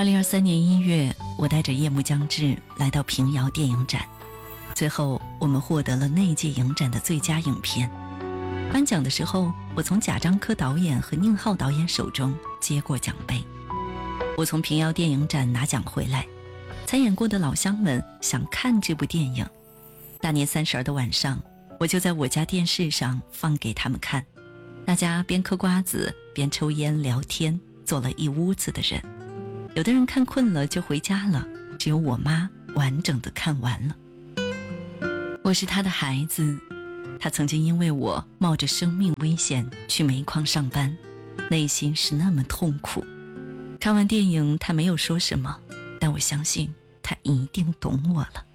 2023年1月，我带着夜幕将至来到平遥电影展，最后我们获得了那届影展的最佳影片。颁奖的时候，我从贾樟柯导演和宁浩导演手中接过奖杯。我从平遥电影展拿奖回来，参演过的老乡们想看这部电影。大年30的晚上，我就在我家电视上放给他们看，大家边嗑瓜子边抽烟聊天，坐了一屋子的人。有的人看困了就回家了，只有我妈完整的看完了。我是她的孩子，她曾经因为我冒着生命危险去煤矿上班，内心是那么痛苦。看完电影她没有说什么，但我相信她一定懂我了。